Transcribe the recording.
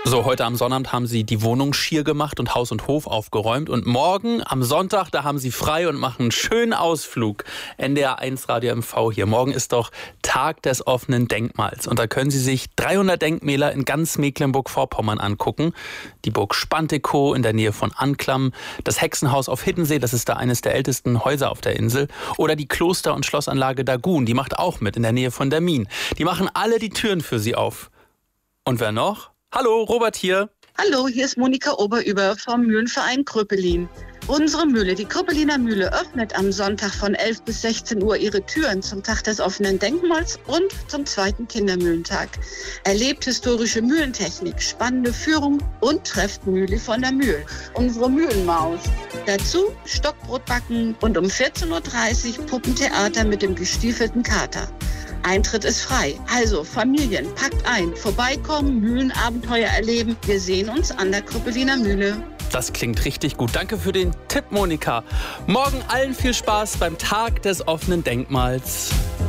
So, heute am Sonnabend haben Sie die Wohnung schier gemacht und Haus und Hof aufgeräumt. Und morgen am Sonntag, da haben Sie frei und machen einen schönen Ausflug. NDR 1 Radio MV hier. Morgen ist doch Tag des offenen Denkmals. Und da können Sie sich 300 Denkmäler in ganz Mecklenburg-Vorpommern angucken. Die Burg Spantekow in der Nähe von Anklam, das Hexenhaus auf Hiddensee, das ist da eines der ältesten Häuser auf der Insel. Oder die Kloster- und Schlossanlage Dagun, die macht auch mit in der Nähe von der Min. Die machen alle die Türen für Sie auf. Und wer noch? Hallo, Robert hier. Hallo, hier ist Monika Oberüber vom Mühlenverein Kröpelin. Unsere Mühle, die Kröpeliner Mühle, öffnet am Sonntag von 11 bis 16 Uhr ihre Türen zum Tag des offenen Denkmals und zum zweiten Kindermühlentag. Erlebt historische Mühlentechnik, spannende Führung und trefft Mühli von der Mühl, unsere Mühlenmaus. Dazu Stockbrotbacken und um 14.30 Uhr Puppentheater mit dem gestiefelten Kater. Eintritt ist frei. Also Familien, packt ein, vorbeikommen, Mühlenabenteuer erleben. Wir sehen uns an der Kröpeliner Mühle. Das klingt richtig gut. Danke für den Tipp, Monika. Morgen allen viel Spaß beim Tag des offenen Denkmals.